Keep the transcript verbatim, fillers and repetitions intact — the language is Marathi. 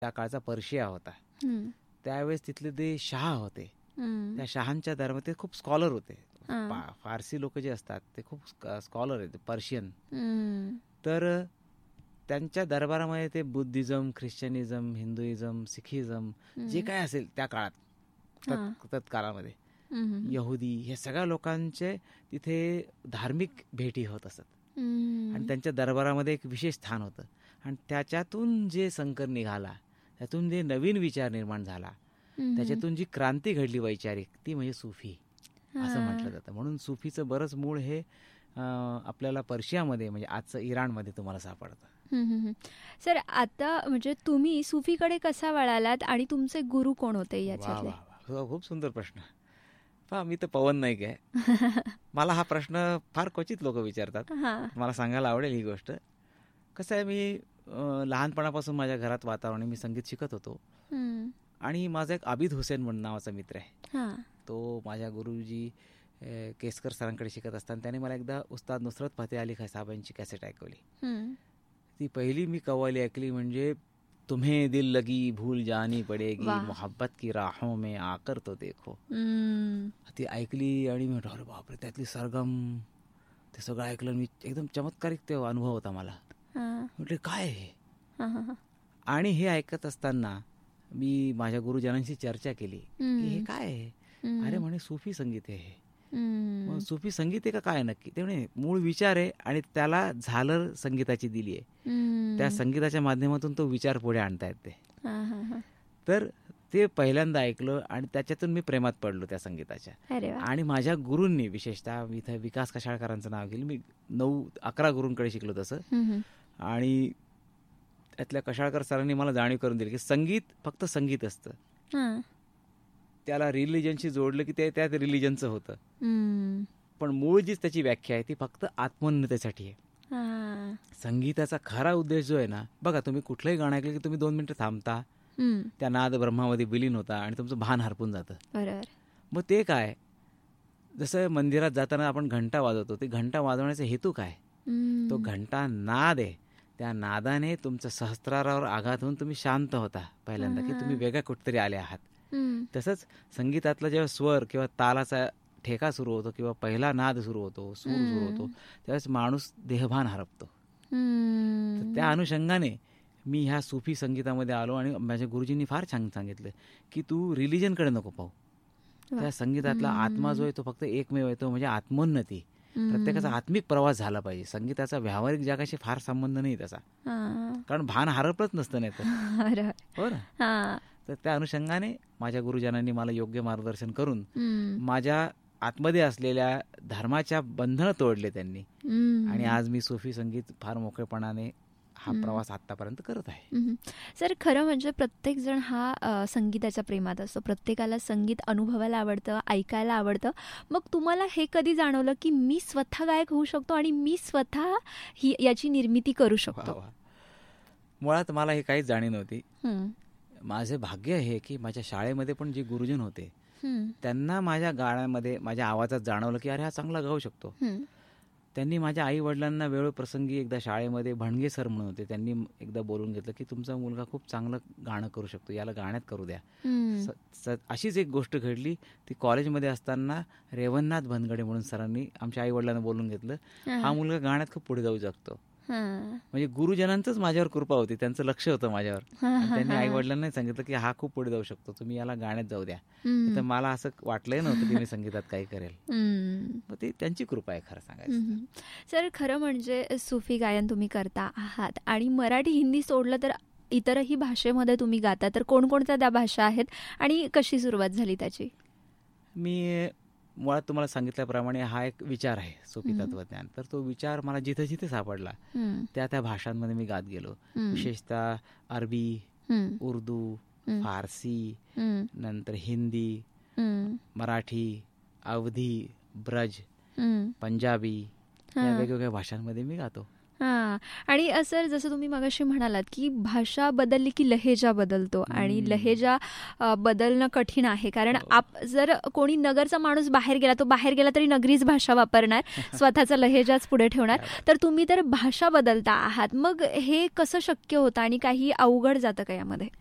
त्या काळचा पर्शिया होता. हम्म. त्यावेळेस तिथले ते शहा होते. हम्म. त्या शहांच्या दरम्यान ते खूप स्कॉलर होते. हा. पा- फारसी लोक जे असतात ते खूप स्कॉलर आहेत, पर्शियन. हम्म. तर त्यांच्या दरबारामध्ये ते बुद्धिझम, ख्रिश्चनिझम, हिंदुइझम, सिखिझम जे काय असेल त्या काळात, हा. तत् तत्काळामध्ये हम्म. यहुदी, हे सगळ्या लोकांचे तिथे धार्मिक भेटी होत असत. हम्म. आणि त्यांच्या दरबारामध्ये एक विशेष स्थान होतं. आणि त्याच्यातून जे संकर निघाला, त्यातून जे नवीन विचार निर्माण झाला, हम्म. त्याच्यातून जी क्रांती घडली वैचारिक, ती म्हणजे सुफी असं हा. म्हटलं जातं. म्हणून सुफीचं बरंच मूळ हे अं, आपल्याला पर्शियामध्ये म्हणजे आजचं इराणमध्ये तुम्हाला सापडतं. हम्म, हम्म. सर, आता म्हणजे तुम्ही सुफीकडे कसा वळालात आणि तुमचे गुरु कोण होते वा याच्यातले? वा वा, हो, खूप सुंदर प्रश्न. पहा, मी तर पवन नाईक आहे. मला हा प्रश्न फार क्वचित लोक विचारतात. हा. मला सांगायला आवडेल ही गोष्ट. कसं आहे, मी अं, लहानपणापासून माझ्या घरात वातावरण, मी संगीत शिकत होतो. हम्म. आणि माझा एक आबिद हुसेन म्हणून नावाचा मित्र आहे. हा. तो माझ्या गुरुजी अं, केसकर सरांकडे शिकत असताना त्याने मला एकदा उस्ताद नुसरत फतेह अली खान साहेबांची कॅसेट ऐकवली. हम्म. ती पहिली मी कव्वाली ऐकली म्हणजे तुम्हें दिल लगी भूल जानी पडेगी, वाह. मोहब्बत की राहों में आकर तो देखो. हम्म. ती ऐकली आणि मी म्हटलं, अरे बापरे, त्यातली सरगम, ते सगळं ऐकलं. मी एकदम चमत्कारिक ते अनुभव होता मला. हा. म्हटले काय आहे हे? हा, हा, हा. आणि हे ऐकत असताना मी माझ्या गुरुजनांशी चर्चा केली की हे हम्म. काय आहे. हम्म. अरे म्हणे सुफी संगीत आहे हे. हम्म. मग सुफी संगीत आहे का काय नक्की? ते म्हणे मूळ विचार आहे आणि त्याला झालर संगीताची दिली आहे. हम्म. त्या संगीताच्या माध्यमातून तो विचार पुढे आणता येते. हा, हा, हा. तर ते पहिल्यांदा ऐकलं आणि त्याच्यातून मी प्रेमात पडलो त्या संगीताच्या. अरे वा. आणि माझ्या गुरूंनी, विशेषतः इथं विकास कशाळकरांचं नाव घेईल, मी नऊ अकरा गुरूंकडे शिकलो तसं. हम्म. आणि त्यातल्या कशाळकर सरांनी मला जाणीव करून दिली की संगीत फक्त संगीत असतं, हा. त्याला रिलिजनशी जोडलं की ते त्यात रिलिजनचं होतं. हम्म. पण मूळ जीच त्याची व्याख्या आहे ती फक्त आत्मोन्नतेसाठी आहे. हा. संगीताचा खरा उद्देश जो आहे ना, बघा, तुम्ही कुठलंही गाणं ऐकलं की तुम्ही दोन मिनिटं थांबता, हम्म. त्या नाद ब्रह्मामध्ये विलीन होता आणि तुमचं भान हरपून जातं. बरोबर. मग ते काय, जसं मंदिरात जाताना आपण घंटा वाजवतो, ते घंटा वाजवण्याचा हेतू काय? हम्म. तो घंटा नाद आहे. त्या नादाने तुमचं सहस्त्रारावर आघात होऊन तुम्ही शांत होता पहिल्यांदा, की तुम्ही वेगळ्या कुठेतरी आले आहात. हम्म. तसंच संगीतातला जेव्हा स्वर किंवा तालाचा ठेका सुरू होतो किंवा पहिला नाद सुरू होतो, सूर सुरू होतो, त्यावेळेस माणूस देहभान हरपतो. हम्म. तर त्या अनुषंगाने मी ह्या सुफी संगीतामध्ये आलो आणि माझ्या गुरुजींनी फार छान सांगितलं की तू रिलिजनकडे नको पाहू. त्या संगीतातला आत्मा जो आहे तो फक्त एकमेव आहे, तो म्हणजे आत्मोन्नती. प्रत्येकाचा आत्मिक प्रवास झाला पाहिजे. संगीताचा व्यावहारिक जगाशी फार संबंध नाही त्याचा, कारण भान हरपलंच नसतं नाही तर. हो ना. तर त्या अनुषंगाने माझ्या गुरुजनांनी मला योग्य मार्गदर्शन करून माझ्या आतमध्ये असलेल्या धर्माच्या बंधनं तोडले त्यांनी. आणि आज मी सुफी संगीत फार मोकळेपणाने हा प्रवास आतापर्यंत करत आहे. सर, खरं म्हणजे प्रत्येक जण हा संगीताच्या प्रेमात असतो. प्रत्येकाला संगीत अनुभवायला आवडतं, ऐकायला आवडतं. मग तुम्हाला हे कधी जाणवलं की मी स्वतः गायक होऊ शकतो आणि मी स्वतः ही याची निर्मिती करू शकतो? मुळात मला हे काहीच जाणीव नव्हती. माझे भाग्य हे की माझ्या शाळेमध्ये पण जे गुरुजन होते त्यांना माझ्या गाण्यामध्ये, माझ्या आवाजात जाणवलं की अरे हा चांगला गाऊ शकतो. त्यांनी माझ्या आई वडिलांना वेळोप्रसंगी एकदा शाळेमध्ये भणगे सर म्हणून होते, त्यांनी एकदा बोलून घेतलं की तुमचा मुलगा खूप चांगलं गाणं करू शकतो, याला गाण्यात करू द्या. अशीच एक गोष्ट घडली. ती कॉलेजमध्ये असताना रेवणनाथ भनगडे म्हणून सरांनी आमच्या आई वडिलांना बोलून घेतलं, हा मुलगा गाण्यात खूप पुढे जाऊ शकतो. म्हणजे गुरुजनांचंच माझ्यावर कृपा होती, त्यांचं लक्ष होतं माझ्यावर. त्यांनी आई वडिलांना सांगितलं की हा खूप पुढे जाऊ शकतो, तुम्ही याला गाण्यात जाऊ द्या. तर मला असं वाटलंय नव्हतं की मी संगीतात काही करेल. मग ते त्यांची कृपा आहे खरं सांगायचं. सर, खरं म्हणजे सुफी गायन तुम्ही करता आहात आणि मराठी हिंदी सोडलं तर इतरही भाषेमध्ये तुम्ही गाता. तर कोणकोणत्या त्या भाषा आहेत आणि कशी सुरुवात झाली त्याची? मी मुळात तुम्हाला सांगितल्याप्रमाणे हा एक विचार आहे सुफी तत्वज्ञान. तर तो विचार मला जिथे जिथे सापडला त्या त्या भाषांमध्ये मी गात गेलो. विशेषतः अरबी, उर्दू, फारसी, नंतर हिंदी, मराठी, अवधी, ब्रज, पंजाबी, या वेगवेगळ्या भाषांमध्ये मी गातो. हा. आणि सर, जसं तुम्ही मगाशी म्हणालात की भाषा बदलली की लहेजा बदलतो आणि लहेजा बदलणं कठीण आहे, कारण आप जर कोणी नगरचा माणूस बाहेर गेला, तो बाहेर गेला तरी नगरीच भाषा वापरणार, स्वतःचा लहेजाच पुढे ठेवणार. तर तुम्ही तर भाषा बदलता आहात, मग हे कसं शक्य होतं आणि काही अवघड जातं का यामध्ये?